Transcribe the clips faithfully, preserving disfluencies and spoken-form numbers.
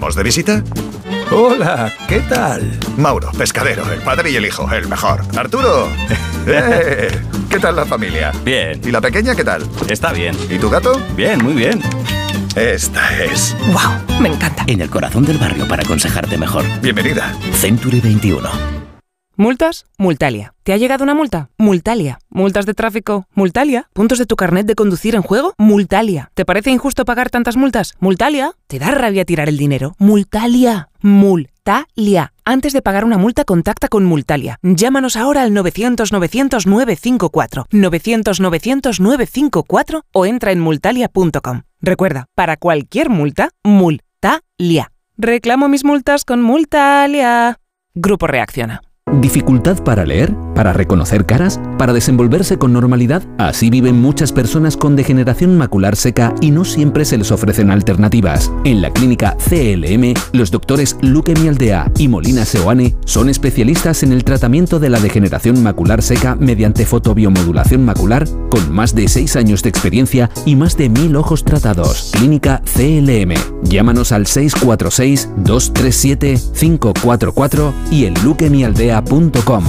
¿Estamos de visita? Hola, ¿qué tal? Mauro, pescadero, el padre y el hijo, el mejor. Arturo, ¡eh! ¿Qué tal la familia? Bien. ¿Y la pequeña qué tal? Está bien. ¿Y tu gato? Bien, muy bien. Esta es... ¡Wow! Me encanta. En el corazón del barrio para aconsejarte mejor. Bienvenida. Century veintiuno. ¿Multas? Multalia. ¿Te ha llegado una multa? Multalia. ¿Multas de tráfico? Multalia. ¿Puntos de tu carnet de conducir en juego? Multalia. ¿Te parece injusto pagar tantas multas? Multalia. ¿Te da rabia tirar el dinero? Multalia. Multalia. Antes de pagar una multa, contacta con Multalia. Llámanos ahora al novecientos novecientos nueve cinco cuatro, novecientos novecientos nueve cinco cuatro o entra en multalia punto com. Recuerda, para cualquier multa, Multalia. Reclamo mis multas con Multalia. Grupo Reacciona. ¿Dificultad para leer? ¿Para reconocer caras? ¿Para desenvolverse con normalidad? Así viven muchas personas con degeneración macular seca y no siempre se les ofrecen alternativas. En la clínica C L M, los doctores Luque Mialdea y Molina Seoane son especialistas en el tratamiento de la degeneración macular seca mediante fotobiomodulación macular, con más de seis años de experiencia y más de mil ojos tratados. Clínica C L M. Llámanos al seis cuatro seis, dos tres siete, cinco cuatro cuatro y en luque mialdea punto com.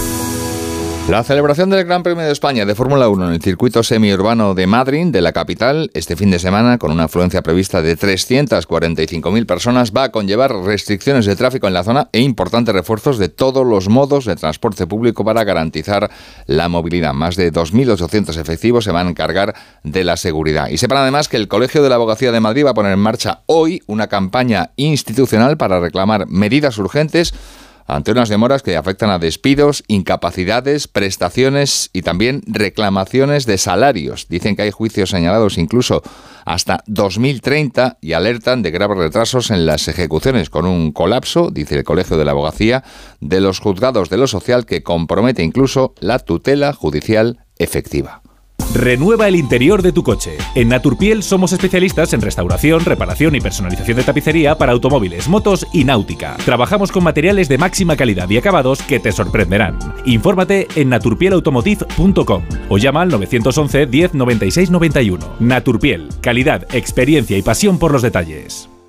La celebración del Gran Premio de España de Fórmula uno en el circuito semiurbano de Madrid, de la capital, este fin de semana, con una afluencia prevista de trescientas cuarenta y cinco mil personas, va a conllevar restricciones de tráfico en la zona e importantes refuerzos de todos los modos de transporte público para garantizar la movilidad. Más de dos mil ochocientos efectivos se van a encargar de la seguridad. Y sepan además que el Colegio de la Abogacía de Madrid va a poner en marcha hoy una campaña institucional para reclamar medidas urgentes ante unas demoras que afectan a despidos, incapacidades, prestaciones y también reclamaciones de salarios. Dicen que hay juicios señalados incluso hasta dos mil treinta y alertan de graves retrasos en las ejecuciones, con un colapso, dice el Colegio de la Abogacía, de los juzgados de lo social que compromete incluso la tutela judicial efectiva. Renueva el interior de tu coche. En Naturpiel somos especialistas en restauración, reparación y personalización de tapicería para automóviles, motos y náutica. Trabajamos con materiales de máxima calidad y acabados que te sorprenderán. Infórmate en naturpiel automotive punto com o llama al nueve once, diez, noventa y seis, noventa y uno. Naturpiel. Calidad, experiencia y pasión por los detalles.